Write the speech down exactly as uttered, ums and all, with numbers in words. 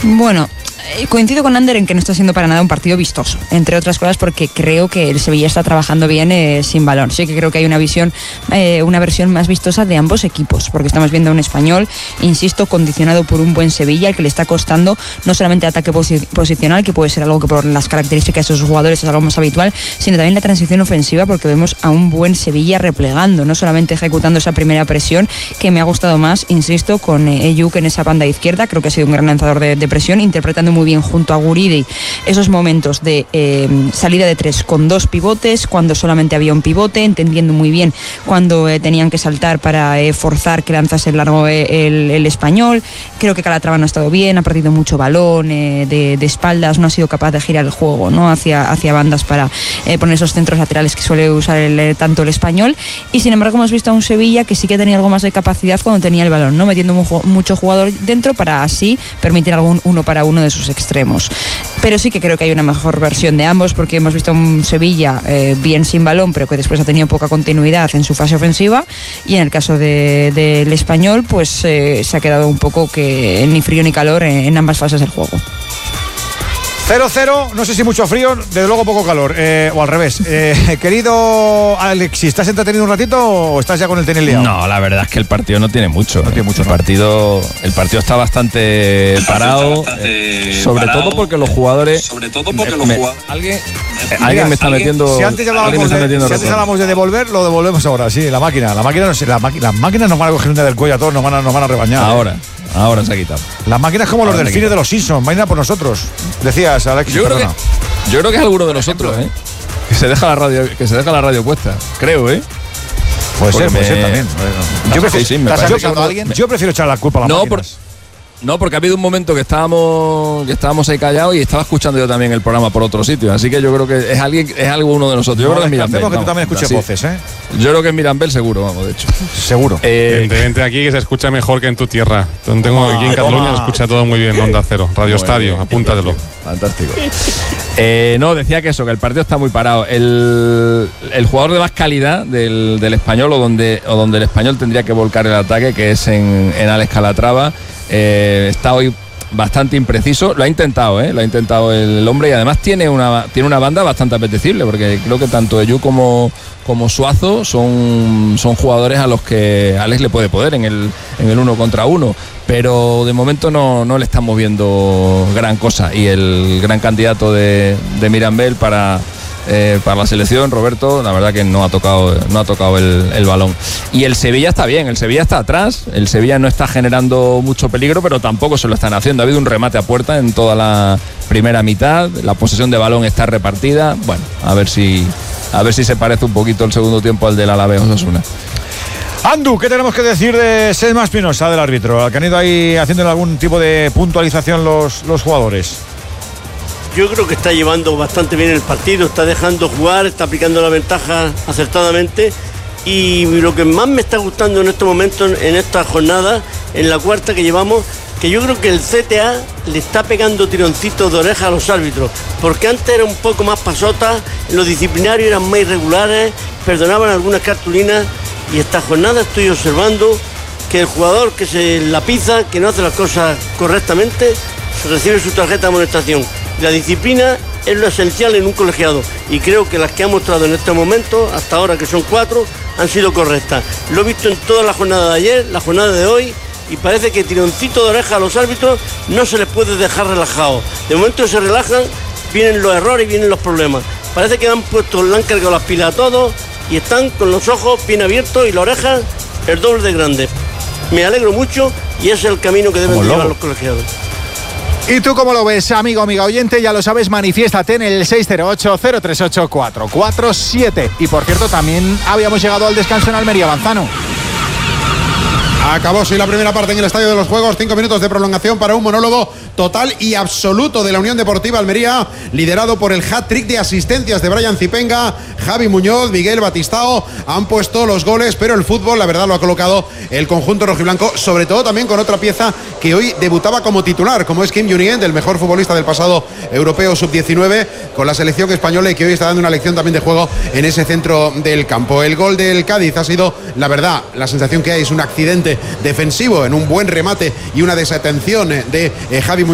Bueno, coincido con Ander en que no está siendo para nada un partido vistoso, entre otras cosas porque creo que el Sevilla está trabajando bien eh, sin balón. Sí que creo que hay una visión, eh, una versión más vistosa de ambos equipos, porque estamos viendo a un Español, insisto, condicionado por un buen Sevilla, al que le está costando no solamente ataque posi- posicional, que puede ser algo que por las características de sus jugadores es algo más habitual, sino también la transición ofensiva, porque vemos a un buen Sevilla replegando, no solamente ejecutando esa primera presión, que me ha gustado más, insisto, con eh, Eyuk en esa banda izquierda. Creo que ha sido un gran lanzador de, de presión, interpretando muy bien junto a Guridi esos momentos de eh, salida de tres con dos pivotes, cuando solamente había un pivote, entendiendo muy bien cuando eh, tenían que saltar para eh, forzar que lanzase el largo eh, el, el Español. Creo que Calatrava no ha estado bien, ha perdido mucho balón eh, de, de espaldas, no ha sido capaz de girar el juego, ¿no?, hacia, hacia bandas para eh, poner esos centros laterales que suele usar el, eh, tanto el Español. Y sin embargo hemos visto a un Sevilla que sí que tenía algo más de capacidad cuando tenía el balón, ¿no?, metiendo mucho, mucho jugador dentro para así permitir algún uno para uno de sus extremos. Pero sí que creo que hay una mejor versión de ambos, porque hemos visto un Sevilla eh, bien sin balón, pero que después ha tenido poca continuidad en su fase ofensiva, y en el caso de, del Español pues eh, se ha quedado un poco que ni frío ni calor en, en ambas fases del juego. cero cero, no sé si mucho frío, desde luego poco calor, eh, o al revés. Eh, querido Alexis, ¿estás entretenido un ratito o estás ya con el tenis liado? No, la verdad es que el partido no tiene mucho. No tiene mucho, el, ¿no? partido, el partido está bastante el parado, está bastante eh, sobre parado, todo porque los jugadores... Sobre todo porque los me, jugadores... Alguien, Mira, alguien me está alguien, metiendo... Si antes alguien me hablábamos, está de, metiendo si antes razón. hablábamos de devolver, lo devolvemos ahora, sí, la máquina. La máquina no sé, la maqui- las máquinas nos van a coger una del cuello a todos, nos van a, nos van a rebañar. Ahora, ahora se ha quitado. Las máquinas como los Ahora se delfines quita. de los Simpsons, vaina por nosotros. Decías, Alexis. Yo creo, que, perdona. yo creo que es alguno de nosotros, ¿eh? Que se deja la radio, que se deja la radio puesta, creo, ¿eh? Puede Porque ser, puede me- ser también. Yo Sí, prefiero, sí, me ¿estás parece acusando que- a alguien? Yo prefiero echar la culpa a las No, máquinas. No, porque ha habido un momento que estábamos que estábamos ahí callados y estaba escuchando yo también el programa por otro sitio, así que yo creo que es alguien es algo uno de nosotros. Yo No, creo que es Mirambel. hacemos que tú vamos, también escuches así. voces, ¿eh? Yo creo que es Mirambel seguro, vamos, de hecho. Seguro. Eh, Vente, vente aquí que se escucha mejor que en tu tierra. Tengo Toma, aquí en Cataluña toma. se escucha todo muy bien, Onda Cero, Radio Muy Estadio, bien, apúntatelo. Fantástico. Eh, no, decía que eso, que el partido está muy parado. El, el jugador de más calidad del, del Español, o donde, o donde el Español tendría que volcar el ataque, que es en, en Alex Calatrava, eh, está hoy bastante impreciso. Lo ha intentado, ¿eh? Lo ha intentado el hombre, y además tiene una, tiene una banda bastante apetecible, porque creo que tanto Eyú como, como Suazo son, son jugadores a los que Alex le puede poder en el, en el uno contra uno. Pero de momento no, no le están moviendo gran cosa, y el gran candidato de, de Mirambel para, eh, para la selección, Roberto, la verdad que no ha tocado, no ha tocado el, el balón. Y el Sevilla está bien, el Sevilla está atrás, el Sevilla no está generando mucho peligro, pero tampoco se lo están haciendo. Ha habido un remate a puerta en toda la primera mitad, la posesión de balón está repartida. Bueno, a ver si, a ver si se parece un poquito el segundo tiempo al del Alavés Osasuna. Andu, ¿qué tenemos que decir de Sesma Espinosa, del árbitro? Al que han ido ahí haciendo algún tipo de puntualización los, los jugadores. Yo creo que está llevando bastante bien el partido, está dejando jugar, está aplicando la ventaja acertadamente, y lo que más me está gustando en este momento, en esta jornada, en la cuarta que llevamos, que yo creo que el C T A le está pegando tironcitos de oreja a los árbitros, porque antes era un poco más pasota, en los disciplinarios eran más irregulares, perdonaban algunas cartulinas, y esta jornada estoy observando que el jugador que se la pisa, que no hace las cosas correctamente, recibe su tarjeta de amonestación. La disciplina es lo esencial en un colegiado, y creo que las que ha mostrado en este momento, hasta ahora que son cuatro, han sido correctas. Lo he visto en toda la jornada de ayer, la jornada de hoy, y parece que tironcito de oreja a los árbitros no se les puede dejar relajados. De momento que se relajan, vienen los errores y vienen los problemas. Parece que han puesto, le han cargado las pilas a todos y están con los ojos bien abiertos y la oreja el doble de grande. Me alegro mucho, y ese es el camino que deben de llevar los colegiados. ¿Y tú cómo lo ves, amigo, amiga oyente? Ya lo sabes, manifiéstate en el seis cero ocho, cero tres ocho, cuatro cuatro siete. Y por cierto, también habíamos llegado al descanso en Almería, Manzano. Acabó sí la primera parte en el Estadio de los Juegos, cinco minutos de prolongación para un monólogo total y absoluto de la Unión Deportiva Almería, liderado por el hat-trick de asistencias de Brian Zipenga, Javi Muñoz, Miguel Batistao, han puesto los goles, pero el fútbol, la verdad, lo ha colocado el conjunto rojiblanco, sobre todo también con otra pieza que hoy debutaba como titular, como es Kim Jong-un, el mejor futbolista del pasado europeo sub diecinueve, con la selección española, y que hoy está dando una lección también de juego en ese centro del campo. El gol del Cádiz ha sido, la verdad, la sensación que hay es un accidente defensivo en un buen remate y una desatención de eh, Javi Muñoz.